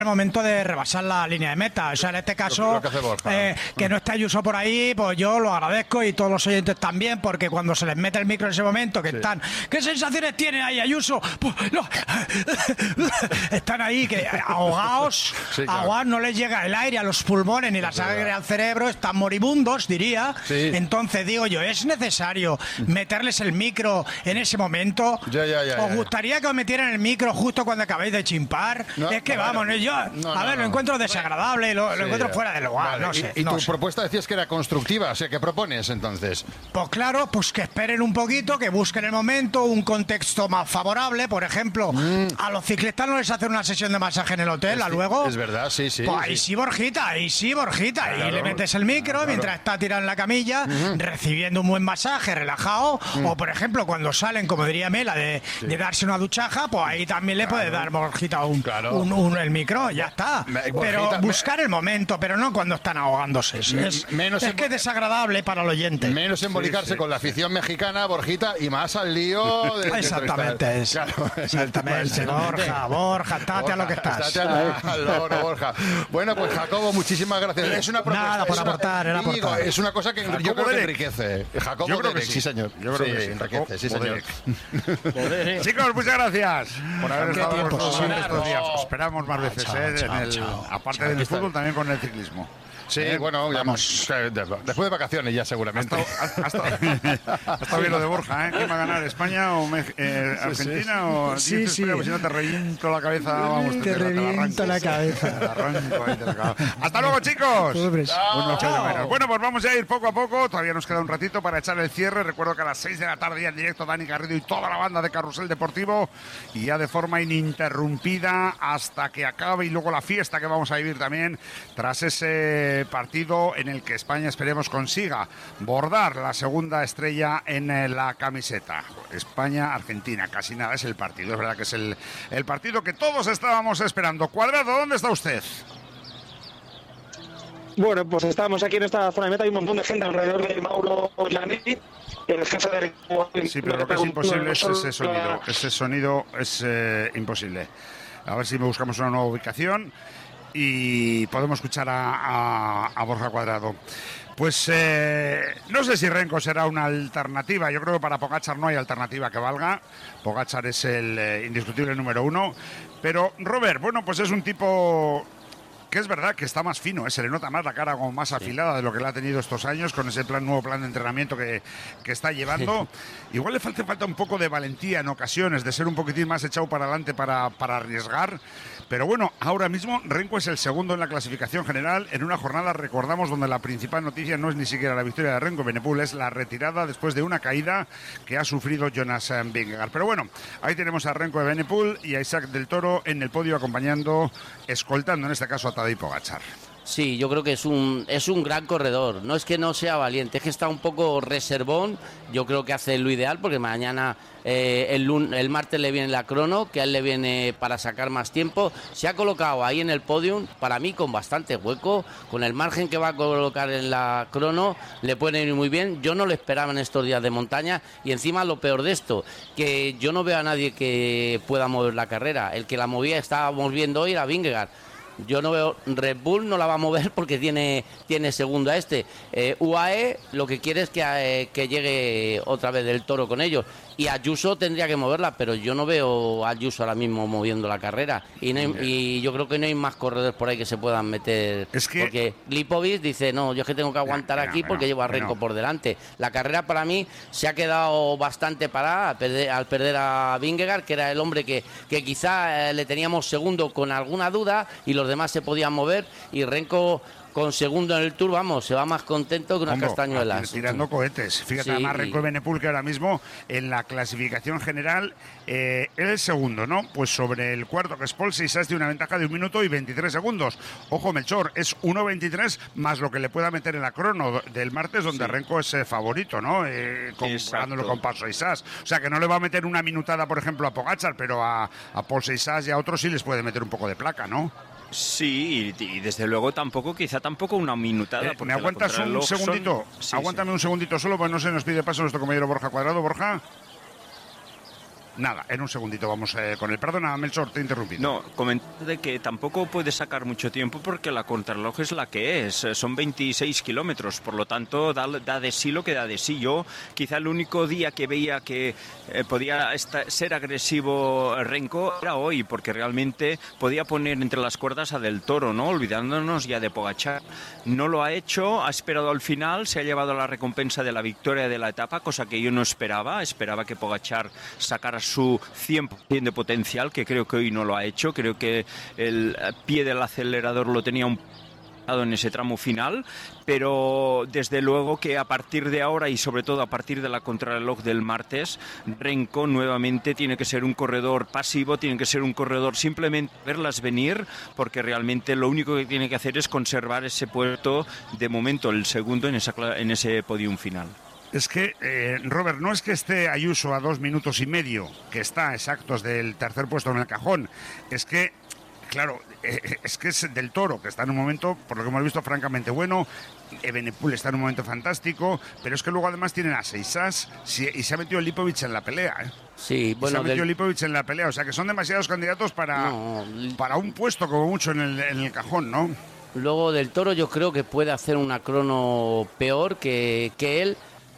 el momento de rebasar la línea de meta. O sea, en este caso, lo que hace Borja. que no esté Ayuso por ahí, pues yo lo agradezco y todos los oyentes también, porque cuando se les mete el micro en ese momento, que están, ¿qué sensaciones tiene ahí Ayuso? Pues, no. Están ahí que ahogados, ahogados, no les llega el aire a los pulmones ni la sangre al cerebro, están moribundos, diría. Sí. Entonces digo yo, ¿es necesario meterles el micro en ese momento? ¿Os gustaría que os metieran el micro justo cuando acabéis de chimpar? No, es que no, vamos, yo lo encuentro desagradable, lo encuentro fuera de lugar, vale. no sé. ¿Y tu propuesta decías que era constructiva? O sea, ¿qué propones entonces? Pues claro, pues que esperen un poquito, que busquen el momento, un contexto más favorable. Por ejemplo, a los ciclistas no les hacen una sesión de masaje en el hotel, luego. Es verdad, sí. Pues ahí sí, Borjita. Claro. Y le metes el micro mientras está tirado en la camilla, recibiendo un buen masaje, relajado. O por ejemplo, cuando salen, como diría Mela, de darse una duchaja, pues ahí también le puedes dar, Borjita, el micro, ya está. Pero buscar el momento, pero no cuando están ahogándose. Es que es desagradable para el oyente. Menos embolicarse con la afición mexicana, Borjita, y más al lío de exactamente. Exactamente. Borja, estate a lo que estás. Estate al loro, Borja. Bueno, pues Jacobo, muchísimas gracias. Es una propuesta. Nada, por aportar, era aportar. Es una cosa que yo creo que enriquece. Jacobo Derek, sí, señor. Yo creo que sí, enriquece, sí, señor. Chicos, muchas gracias por haber estado con nosotros estos días. Os esperamos más veces, aparte del fútbol, también con el ciclismo. Sí, bueno, vamos. Después de vacaciones ya seguramente. Ha estado bien lo de Borja, ¿eh? ¿Quién va a ganar? ¿España o Argentina? O sí. Si no te reviento la cabeza, vamos. Te reviento la cabeza. Hasta luego, chicos. Chao. Bueno, pues vamos a ir poco a poco. Todavía nos queda un ratito para echar el cierre. Recuerdo que a las 6 de la tarde ya en directo Dani Garrido y toda la banda de Carrusel Deportivo. Y ya de forma ininterrumpida hasta que acabe. Y luego la fiesta que vamos a vivir también tras ese partido en el que España, esperemos, consiga bordar la segunda estrella en la camiseta. España-Argentina, casi nada es el partido. Es verdad que es el partido que todos estábamos esperando. Cuadrado, ¿dónde está usted? Bueno, pues estamos aquí en esta zona de meta, hay un montón de gente alrededor de Mauro Giannetti, el jefe de... Sí, pero lo que es imposible es ese sonido. Ese sonido es imposible. A ver si buscamos una nueva ubicación y podemos escuchar a Borja Cuadrado. Pues no sé si Renko será una alternativa. Yo creo que para Pogačar no hay alternativa que valga. Pogačar es el indiscutible número uno. Pero Robert, bueno, pues es un tipo que es verdad que está más fino, se le nota más la cara como más afilada de lo que le ha tenido estos años con ese nuevo plan de entrenamiento que está llevando. Igual le falta un poco de valentía en ocasiones, de ser un poquitín más echado para adelante para arriesgar. Pero bueno, ahora mismo Renko es el segundo en la clasificación general en una jornada, recordamos, donde la principal noticia no es ni siquiera la victoria de Renko Evenepoel, es la retirada después de una caída que ha sufrido Jonas Vingegaard. Pero bueno, ahí tenemos a Renko Evenepoel y a Isaac del Toro en el podio acompañando, escoltando en este caso a Tadej Pogačar. Sí, yo creo que es un gran corredor. No es que no sea valiente, es que está un poco reservón. Yo creo que hace lo ideal porque mañana, el martes le viene la crono, que a él le viene para sacar más tiempo. Se ha colocado ahí en el podium, para mí con bastante hueco, con el margen que va a colocar en la crono, le puede ir muy bien. Yo no lo esperaba en estos días de montaña y encima lo peor de esto, que yo no veo a nadie que pueda mover la carrera. El que la movía, estábamos viendo hoy, era Vingegaard. Yo no veo, Red Bull no la va a mover porque tiene segundo a este. UAE lo que quiere es que llegue otra vez del Toro con ellos. Y Ayuso tendría que moverla, pero yo no veo a Ayuso ahora mismo moviendo la carrera. Y yo creo que no hay más corredores por ahí que se puedan meter. Porque Lipovic dice, no, yo es que tengo que aguantar aquí porque llevo a Renko por delante. La carrera para mí se ha quedado bastante parada al perder a Vingegaard, que era el hombre que quizá le teníamos segundo con alguna duda y los demás se podían mover. Y Renko, con segundo en el Tour, vamos, se va más contento que unas castañuelas. Tirando cohetes. Fíjate, sí, además Renko Evenepoel, que ahora mismo en la clasificación general es el segundo, ¿no? Pues sobre el cuarto, que es Paul Sisas, tiene una ventaja de 1 minuto y 23 segundos. Ojo, Melchor, es 1.23 más lo que le pueda meter en la crono del martes, donde Renko es favorito, ¿no? Comparándolo con Paul Sisas. O sea, que no le va a meter una minutada, por ejemplo, a Pogačar, pero a Paul Sisas y a otros sí les puede meter un poco de placa, ¿no? Sí, y desde luego quizá tampoco una minutada. ¿Me aguantas un segundito? Aguántame un segundito solo, pues no se nos pide paso nuestro compañero Borja Cuadrado. Borja. Nada, en un segundito vamos con el... Perdona, Melchor, te he interrumpido. No, comentar de que tampoco puede sacar mucho tiempo porque la contrarreloj es la que es. Son 26 kilómetros, por lo tanto da de sí lo que da de sí. Yo quizá el único día que veía que podía ser agresivo Renko era hoy, porque realmente podía poner entre las cuerdas a Del Toro, ¿no? Olvidándonos ya de Pogačar. No lo ha hecho, ha esperado al final, se ha llevado la recompensa de la victoria de la etapa, cosa que yo no esperaba. Esperaba que Pogačar sacara su 100% de potencial, que creo que hoy no lo ha hecho. Creo que el pie del acelerador lo tenía un en ese tramo final, pero desde luego que a partir de ahora y sobre todo a partir de la contrarreloj del martes, Renko nuevamente tiene que ser un corredor pasivo, tiene que ser un corredor simplemente verlas venir, porque realmente lo único que tiene que hacer es conservar ese puesto, de momento el segundo en ese podium final. Es que, Robert, no es que esté Ayuso a 2 minutos y medio, que está exactos del tercer puesto en el cajón, es que, claro, es que es Del Toro, que está en un momento, por lo que hemos visto, francamente bueno. Evenepoel está en un momento fantástico, pero es que luego además tienen a Seisas y se ha metido Lipovic en la pelea, ¿eh? Sí, bueno, se ha metido Lipovic en la pelea, o sea que son demasiados candidatos para un puesto como mucho en el cajón, ¿no? Luego Del Toro yo creo que puede hacer una crono peor que él.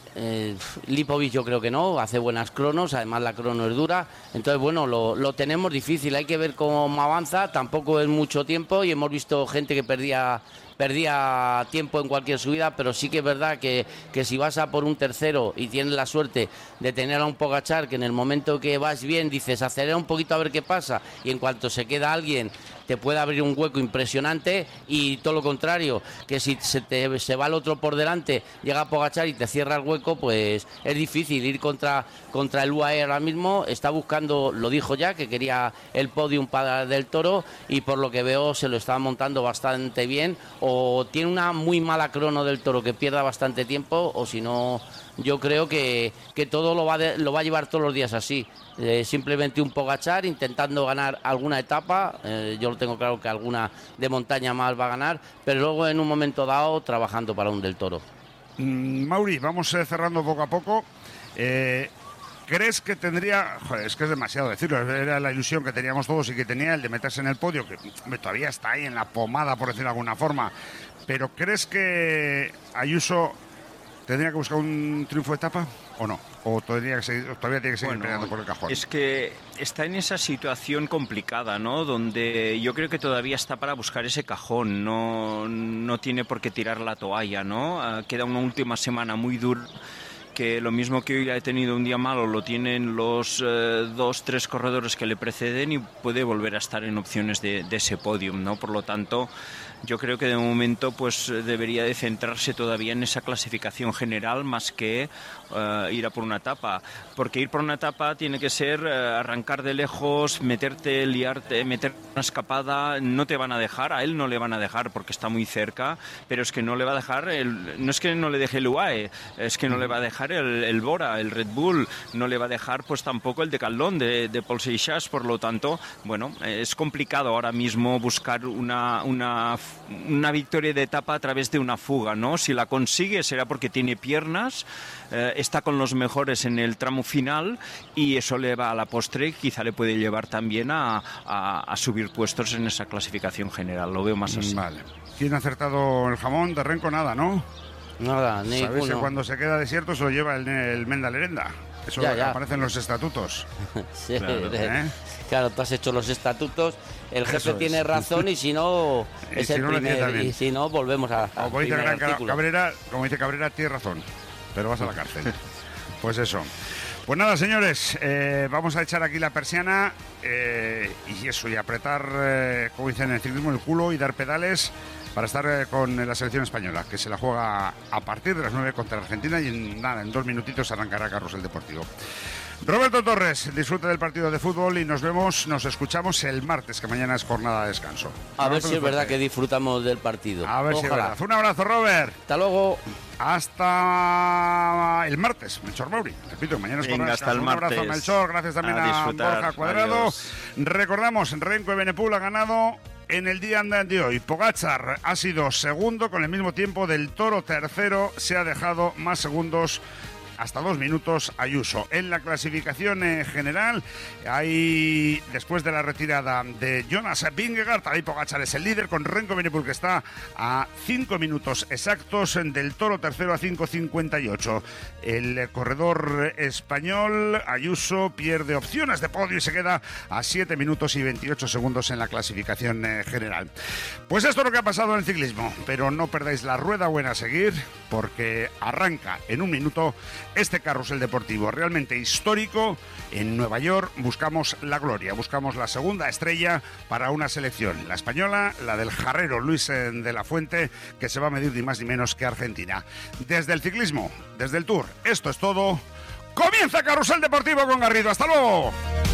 Lipovic yo creo que no, hace buenas cronos, además la crono es dura, entonces bueno, lo tenemos difícil, hay que ver cómo avanza, tampoco es mucho tiempo y hemos visto gente que perdía tiempo en cualquier subida, pero sí que es verdad que si vas a por un tercero y tienes la suerte de tener a un Pogačar que en el momento que vas bien dices acelera un poquito a ver qué pasa y en cuanto se queda alguien te puede abrir un hueco impresionante, y todo lo contrario, que si se va el otro por delante, llega Pogačar y te cierra el hueco, pues es difícil ir contra el UAE ahora mismo. Está buscando, lo dijo ya, que quería el podium para Del Toro y por lo que veo se lo está montando bastante bien, o tiene una muy mala crono Del Toro que pierda bastante tiempo, o si no, yo creo que todo lo va a llevar todos los días así. Simplemente un Pogačar intentando ganar alguna etapa, yo lo tengo claro que alguna de montaña más va a ganar, pero luego en un momento dado trabajando para un Del Toro. Mauri, vamos cerrando poco a poco. ¿Crees que tendría, joder, es que es demasiado decirlo, era la ilusión que teníamos todos y que tenía el de meterse en el podio, que todavía está ahí en la pomada, por decirlo de alguna forma, pero ¿crees que Ayuso tendría que buscar un triunfo de etapa o no? ¿O todavía tiene que seguir peleando por el cajón? Es que está en esa situación complicada, ¿no? Donde yo creo que todavía está para buscar ese cajón, no tiene por qué tirar la toalla, ¿no? Queda una última semana muy dura, que lo mismo que hoy ha tenido un día malo lo tienen los 2-3 corredores que le preceden y puede volver a estar en opciones de ese podium, ¿no? Por lo tanto, yo creo que de momento pues debería de centrarse todavía en esa clasificación general más que ir a por una etapa, porque ir por una etapa tiene que ser arrancar de lejos, liarte, meter una escapada, no te van a dejar, a él no le van a dejar porque está muy cerca, pero es que no le va a dejar, no es que no le deje el UAE, es que no le va a dejar el Bora, el Red Bull, no le va a dejar pues tampoco el Decathlon de Paul Seixas, por lo tanto, bueno, es complicado ahora mismo buscar una victoria de etapa a través de una fuga, ¿no? Si la consigue será porque tiene piernas, está con los mejores en el tramo final y eso le va a la postre, quizá le puede llevar también a subir puestos en esa clasificación general, lo veo más así. Vale. ¿Quién ha acertado el jamón de Renko? Nada, ¿no? Nada, ninguno. ¿Sabes que cuando se queda desierto se lo lleva el Menda Lerenda? Eso ya aparece en los estatutos. Sí, claro, tú has hecho los estatutos, el jefe tiene razón y si no es el primer, y si no volvemos a como dice Cabrera, tiene razón, pero vas a la cárcel. Pues eso. Pues nada, señores, vamos a echar aquí la persiana y eso, y apretar, como dicen en el ciclismo, el culo y dar pedales para estar con la selección española, que se la juega a partir de las 9 contra Argentina y en 2 minutitos arrancará Carrusel Deportivo. Roberto Torres, disfruta del partido de fútbol y nos escuchamos el martes, que mañana es jornada de descanso. A ver si es verdad que disfrutamos del partido. A ver si es verdad. Un abrazo, Robert. Hasta luego. Hasta el martes, Melchor Mauri. Repito, mañana es jornada de descanso. Un abrazo, Melchor. Gracias también a Borja Cuadrado. Adiós. Recordamos, Renko Evenepoel ha ganado en el día de hoy. Pogačar ha sido segundo con el mismo tiempo. Del Toro tercero, se ha dejado más segundos hasta 2 minutos Ayuso. En la clasificación general, hay, después de la retirada de Jonas Vingegaard, Tadej Pogačar es el líder, con Remco Evenepoel, que está a 5 minutos exactos del Toro, tercero a 5:58. El corredor español Ayuso pierde opciones de podio y se queda a 7 minutos y 28 segundos en la clasificación general. Pues esto es lo que ha pasado en el ciclismo, pero no perdáis la rueda buena a seguir, porque arranca en 1 minuto este carrusel deportivo realmente histórico. En Nueva York buscamos la gloria, buscamos la segunda estrella para una selección, la española, la del jarrero Luis de la Fuente, que se va a medir ni más ni menos que Argentina. Desde el ciclismo, desde el Tour, esto es todo. Comienza Carrusel Deportivo con Garrido. ¡Hasta luego!